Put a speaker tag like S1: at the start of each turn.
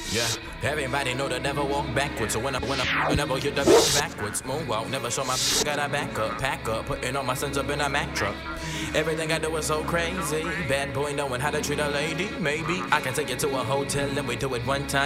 S1: Yeah, everybody know to never walk backwards. So whenever hit the bitch backwards, moonwalk, never show my got a back up, pack up, putting all my sons up in a Mack truck. Everything I do is so crazy. Bad boy knowing how to treat a lady. Maybe I can take you to a hotel and we do it one time.